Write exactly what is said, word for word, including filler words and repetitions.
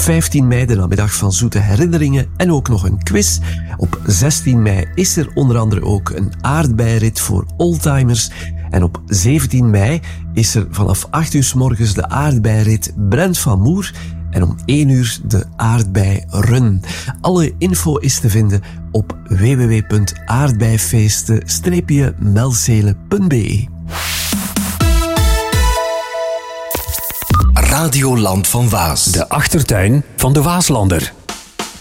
vijftien mei de namiddag van Zoete Herinneringen en ook nog een quiz. Op zestien mei is er onder andere ook een aardbeirit voor oldtimers. En op zeventien mei is er vanaf acht uur 's morgens de aardbeirit Brent van Moer en om één uur de aardbeirun. Alle info is te vinden op w w w punt aardbeifeesten melzelen punt b e. Radioland van Waas. De achtertuin van de Waaslander.